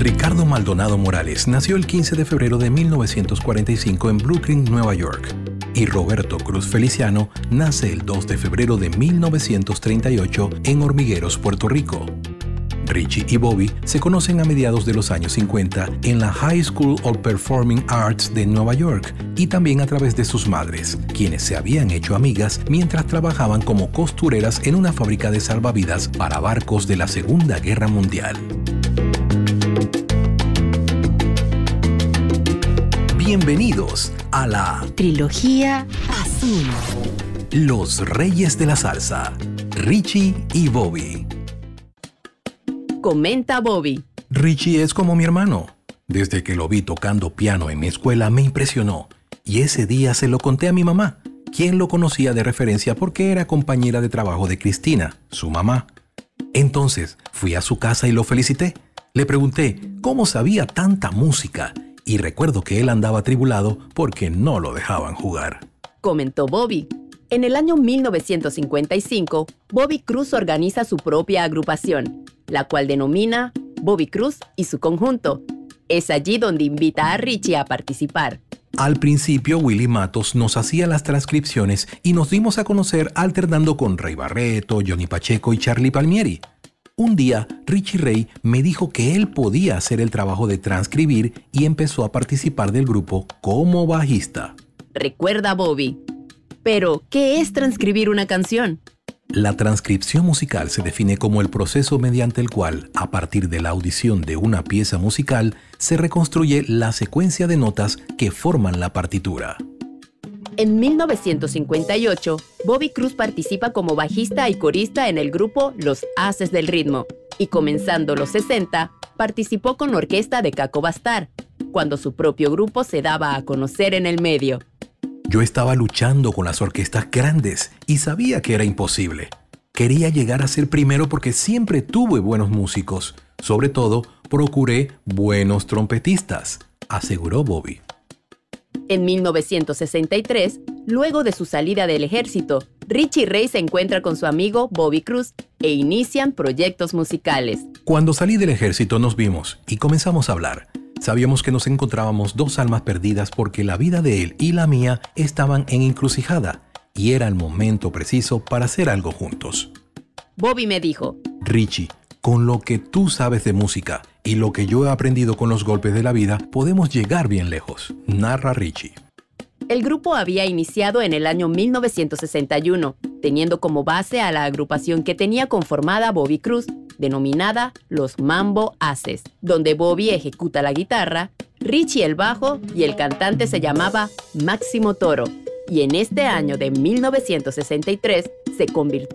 Ricardo Maldonado Morales nació el 15 de febrero de 1945 en Brooklyn, Nueva York. Y Roberto Cruz Feliciano nace el 2 de febrero de 1938 en Hormigueros, Puerto Rico. Richie y Bobby se conocen a mediados de los años 50 en la High School of Performing Arts de Nueva York y también a través de sus madres, quienes se habían hecho amigas mientras trabajaban como costureras en una fábrica de salvavidas para barcos de la Segunda Guerra Mundial. Bienvenidos a la Trilogía Azul. Los Reyes de la Salsa, Richie y Bobby. Comenta Bobby. Richie es como mi hermano. Desde que lo vi tocando piano en mi escuela me impresionó. Y ese día se lo conté a mi mamá, quien lo conocía de referencia porque era compañera de trabajo de Cristina, su mamá. Entonces fui a su casa y lo felicité. Le pregunté cómo sabía tanta música y recuerdo que él andaba atribulado porque no lo dejaban jugar. Comentó Bobby. En el año 1955, Bobby Cruz organiza su propia agrupación, la cual denomina Bobby Cruz y su conjunto. Es allí donde invita a Richie a participar. Al principio, Willy Matos nos hacía las transcripciones y nos dimos a conocer alternando con Rey Barreto, Johnny Pacheco y Charlie Palmieri. Un día, Richie Ray me dijo que él podía hacer el trabajo de transcribir y empezó a participar del grupo como bajista. Recuerda Bobby. Pero, ¿qué es transcribir una canción? La transcripción musical se define como el proceso mediante el cual, a partir de la audición de una pieza musical, se reconstruye la secuencia de notas que forman la partitura. En 1958, Bobby Cruz participa como bajista y corista en el grupo Los Haces del Ritmo, y comenzando los 60, participó con la orquesta de Caco Bastar, cuando su propio grupo se daba a conocer en el medio. Yo estaba luchando con las orquestas grandes y sabía que era imposible. Quería llegar a ser primero porque siempre tuve buenos músicos. Sobre todo, procuré buenos trompetistas, aseguró Bobby. En 1963, luego de su salida del ejército, Richie Ray se encuentra con su amigo Bobby Cruz e inician proyectos musicales. Cuando salí del ejército nos vimos y comenzamos a hablar. Sabíamos que nos encontrábamos dos almas perdidas porque la vida de él y la mía estaban en encrucijada y era el momento preciso para hacer algo juntos. Bobby me dijo: Richie, con lo que tú sabes de música y lo que yo he aprendido con los golpes de la vida, podemos llegar bien lejos, narra Richie. El grupo había iniciado en el año 1961, teniendo como base a la agrupación que tenía conformada Bobby Cruz, denominada Los Mambo Haces, donde Bobby ejecuta la guitarra, Richie el bajo y el cantante se llamaba Máximo Toro. Y en este año de 1963 se convirtió